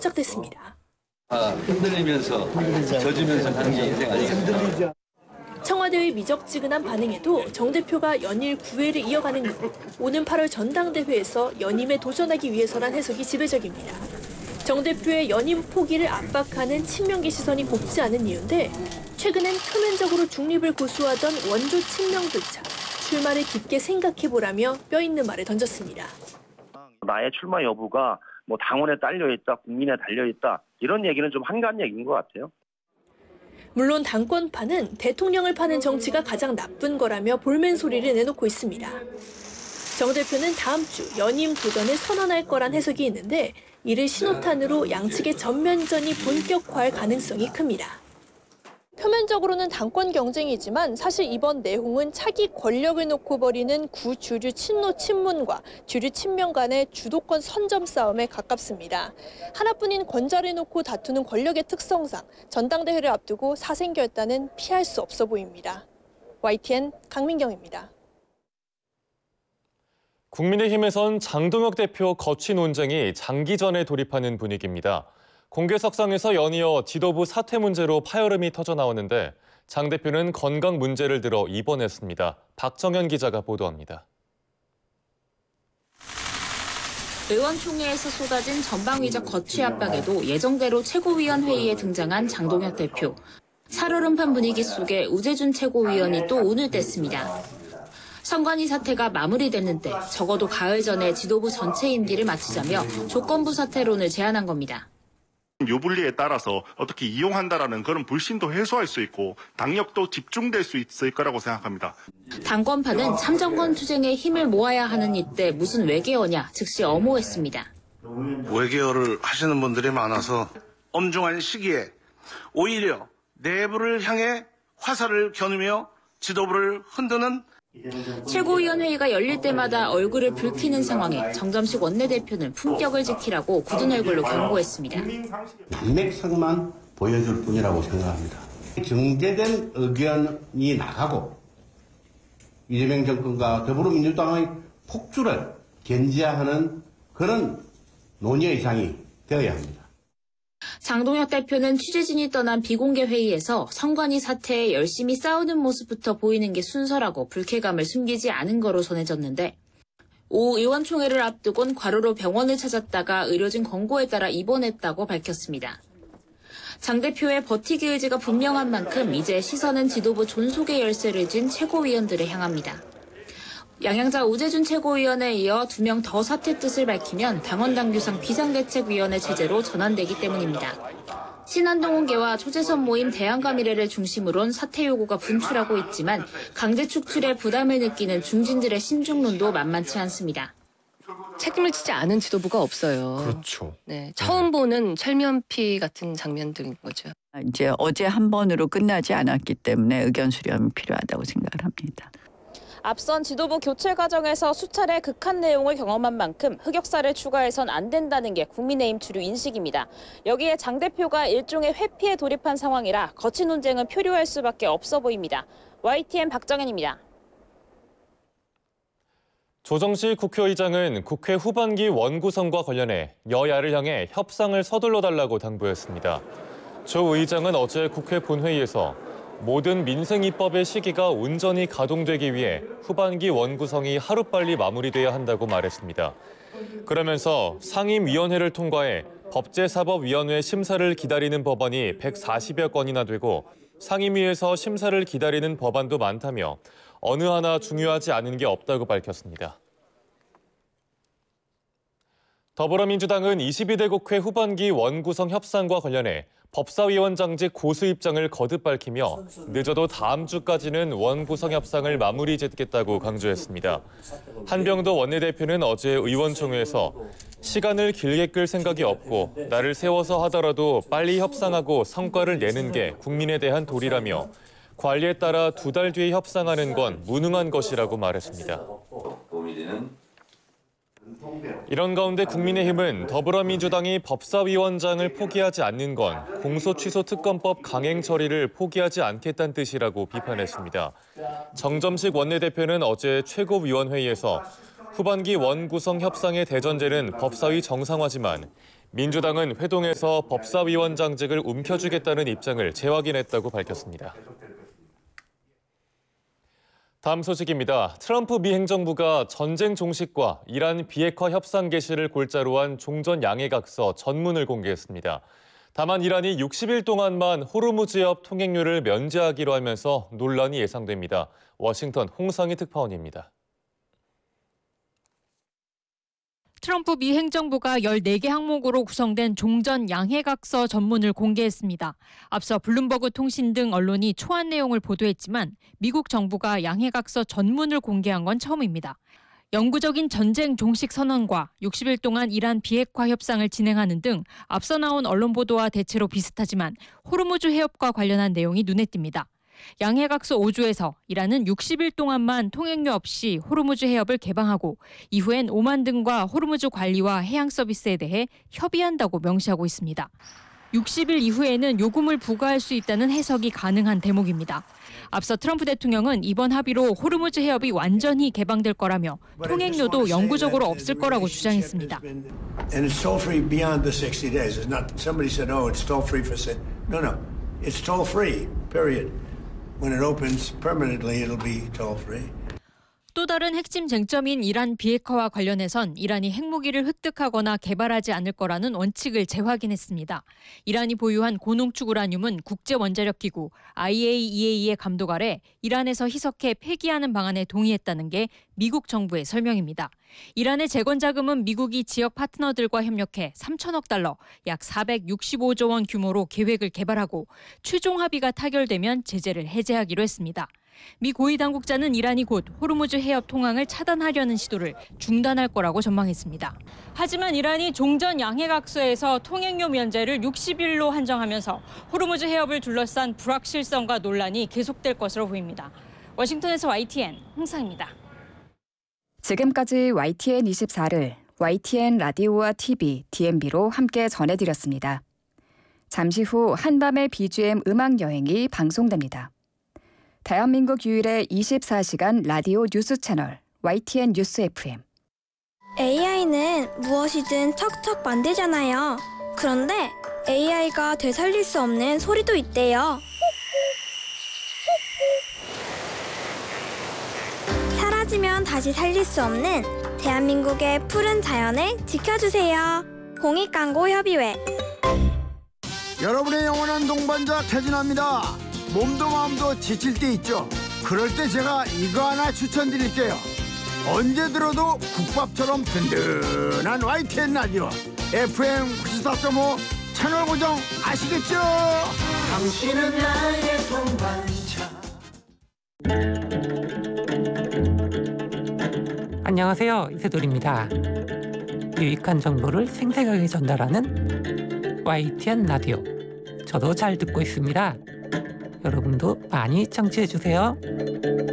포착됐습니다. 흔들리면서 젖으면서 가는 게 인생 아니겠습니까? 청와대의 미적지근한 반응에도 정 대표가 연일 구애를 이어가는 것, 오는 8월 전당대회에서 연임에 도전하기 위해서란 해석이 지배적입니다. 정 대표의 연임 포기를 압박하는 친명계 시선이 곱지 않은 이유인데 최근엔 표면적으로 중립을 고수하던 원조 친명조차 출마를 깊게 생각해보라며 뼈있는 말을 던졌습니다. 나의 출마 여부가 뭐 당원에 딸려있다, 국민에 달려있다 이런 얘기는 좀 한가한 얘기인 것 같아요. 물론 당권파는 대통령을 파는 정치가 가장 나쁜 거라며 볼멘 소리를 내놓고 있습니다. 정 대표는 다음 주 연임 도전을 선언할 거란 해석이 있는데 이를 신호탄으로 양측의 전면전이 본격화할 가능성이 큽니다. 표면적으로는 당권 경쟁이지만 사실 이번 내홍은 차기 권력을 놓고 벌이는 구주류 친노 친문과 주류 친명 간의 주도권 선점 싸움에 가깝습니다. 하나뿐인 권자를 놓고 다투는 권력의 특성상 전당대회를 앞두고 사생결단은 피할 수 없어 보입니다. YTN 강민경입니다. 국민의힘에선 장동혁 대표 거취 논쟁이 장기전에 돌입하는 분위기입니다. 공개석상에서 연이어 지도부 사퇴 문제로 파열음이 터져나오는데 장 대표는 건강 문제를 들어 입원했습니다. 박정현 기자가 보도합니다. 의원총회에서 쏟아진 전방위적 거취 압박에도 예정대로 최고위원회의에 등장한 장동혁 대표. 살얼음판 분위기 속에 우재준 최고위원이 또 운을 뗐습니다. 선관위 사태가 마무리됐는데 적어도 가을 전에 지도부 전체 임기를 마치자며 조건부 사퇴론을 제안한 겁니다. 유불리에 따라서 어떻게 이용한다라는 그런 불신도 해소할 수 있고 당력도 집중될 수 있을 거라고 생각합니다. 당권파는 참정권 투쟁에 힘을 모아야 하는 이때 무슨 외계어냐 즉시 엄호했습니다. 외계어를 하시는 분들이 많아서 엄중한 시기에 오히려 내부를 향해 화살을 겨누며 지도부를 흔드는 최고위원회의가 열릴 때마다 얼굴을 붉히는 상황에 정점식 원내대표는 품격을 지키라고 굳은 얼굴로 경고했습니다. 단맥성만 보여줄 뿐이라고 생각합니다. 정제된 의견이 나가고 이재명 정권과 더불어민주당의 폭주를 견제하는 그런 논의의 장이 되어야 합니다. 장동혁 대표는 취재진이 떠난 비공개 회의에서 선관위 사태에 열심히 싸우는 모습부터 보이는 게 순서라고 불쾌감을 숨기지 않은 거로 전해졌는데 오후 의원총회를 앞두곤 과로로 병원을 찾았다가 의료진 권고에 따라 입원했다고 밝혔습니다. 장 대표의 버티기 의지가 분명한 만큼 이제 시선은 지도부 존속의 열쇠를 쥔 최고위원들에 향합니다. 양양자 우재준 최고위원에 이어 2명 더 사퇴 뜻을 밝히면 당원당규상 비상대책위원회 체제로 전환되기 때문입니다. 신한동훈계와 초재선 모임 대한가미래를 중심으론 사퇴 요구가 분출하고 있지만 강제 축출에 부담을 느끼는 중진들의 신중론도 만만치 않습니다. 책임을 지지 않은 지도부가 없어요. 그렇죠. 네, 처음 보는 철면피 같은 장면들인 거죠. 이제 어제 한 번으로 끝나지 않았기 때문에 의견 수렴이 필요하다고 생각을 합니다. 앞선 지도부 교체 과정에서 수차례 극한 내용을 경험한 만큼 흑역사를 추가해선 안 된다는 게 국민의힘 주류 인식입니다. 여기에 장 대표가 일종의 회피에 돌입한 상황이라 거친 논쟁은 표류할 수밖에 없어 보입니다. YTN 박정현입니다. 조정식 국회의장은 국회 후반기 원구성과 관련해 여야를 향해 협상을 서둘러 달라고 당부했습니다. 조 의장은 어제 국회 본회의에서 모든 민생 입법의 시기가 온전히 가동되기 위해 후반기 원구성이 하루빨리 마무리돼야 한다고 말했습니다. 그러면서 상임위원회를 통과해 법제사법위원회 심사를 기다리는 법안이 140여 건이나 되고 상임위에서 심사를 기다리는 법안도 많다며 어느 하나 중요하지 않은 게 없다고 밝혔습니다. 더불어민주당은 22대 국회 후반기 원구성 협상과 관련해 법사위원장직 고수 입장을 거듭 밝히며 늦어도 다음 주까지는 원구성 협상을 마무리 짓겠다고 강조했습니다. 한병도 원내대표는 어제 의원총회에서 시간을 길게 끌 생각이 없고 나를 세워서 하더라도 빨리 협상하고 성과를 내는 게 국민에 대한 도리라며 관리에 따라 2달 뒤에 협상하는 건 무능한 것이라고 말했습니다. 이런 가운데 국민의힘은 더불어민주당이 법사위원장을 포기하지 않는 건 공소취소특검법 강행 처리를 포기하지 않겠다는 뜻이라고 비판했습니다. 정점식 원내대표는 어제 최고위원회의에서 후반기 원구성 협상의 대전제는 법사위 정상화지만 민주당은 회동에서 법사위원장직을 움켜쥐겠다는 입장을 재확인했다고 밝혔습니다. 다음 소식입니다. 트럼프 미 행정부가 전쟁 종식과 이란 비핵화 협상 개시를 골자로 한 종전 양해각서 전문을 공개했습니다. 다만 이란이 60일 동안만 호르무즈해협 통행료를 면제하기로 하면서 논란이 예상됩니다. 워싱턴 홍상희 특파원입니다. 트럼프 미 행정부가 14개 항목으로 구성된 종전 양해각서 전문을 공개했습니다. 앞서 블룸버그 통신 등 언론이 초안 내용을 보도했지만 미국 정부가 양해각서 전문을 공개한 건 처음입니다. 영구적인 전쟁 종식 선언과 60일 동안 이란 비핵화 협상을 진행하는 등 앞서 나온 언론 보도와 대체로 비슷하지만 호르무즈 해협과 관련한 내용이 눈에 띕니다. 양해각서 5조에서 이란은 60일 동안만 통행료 없이 호르무즈 해협을 개방하고 이후엔 오만 등과 호르무즈 관리와 해양 서비스에 대해 협의한다고 명시하고 있습니다. 60일 이후에는 요금을 부과할 수 있다는 해석이 가능한 대목입니다. 앞서 트럼프 대통령은 이번 합의로 호르무즈 해협이 완전히 개방될 거라며 통행료도 영구적으로 없을 거라고 주장했습니다. And it's toll free beyond the 60 days. It's not somebody said, "Oh, it's toll free for no. It's toll free. Period. When it opens permanently, it'll be toll free." 또 다른 핵심 쟁점인 이란 비핵화와 관련해선 이란이 핵무기를 획득하거나 개발하지 않을 거라는 원칙을 재확인했습니다. 이란이 보유한 고농축 우라늄은 국제원자력기구 IAEA의 감독 아래 이란에서 희석해 폐기하는 방안에 동의했다는 게 미국 정부의 설명입니다. 이란의 재건 자금은 미국이 지역 파트너들과 협력해 3천억 달러, 약 465조 원 규모로 계획을 개발하고 최종 합의가 타결되면 제재를 해제하기로 했습니다. 미 고위 당국자는 이란이 곧 호르무즈 해협 통항을 차단하려는 시도를 중단할 거라고 전망했습니다. 하지만 이란이 종전 양해각서에서 통행료 면제를 60일로 한정하면서 호르무즈 해협을 둘러싼 불확실성과 논란이 계속될 것으로 보입니다. 워싱턴에서 YTN 홍상입니다. 지금까지 YTN 24를 YTN 라디오와 TV, DMB로 함께 전해드렸습니다. 잠시 후 한밤의 BGM 음악 여행이 방송됩니다. 대한민국 유일의 24시간 라디오 뉴스 채널 YTN 뉴스 FM. AI는 무엇이든 척척 만들잖아요. 그런데 AI가 되살릴 수 없는 소리도 있대요. 사라지면 다시 살릴 수 없는 대한민국의 푸른 자연을 지켜주세요. 공익광고협의회. 여러분의 영원한 동반자 태진아입니다. 몸도 마음도 지칠 때 있죠. 그럴 때 제가 이거 하나 추천드릴게요. 언제 들어도 국밥처럼 든든한 YTN 라디오 FM 94.5 채널 고정 아시겠죠? 당신은 나의 동반자. 안녕하세요, 이세돌입니다. 유익한 정보를 생생하게 전달하는 YTN 라디오. 저도 잘 듣고 있습니다. 여러분도 많이 청취해주세요.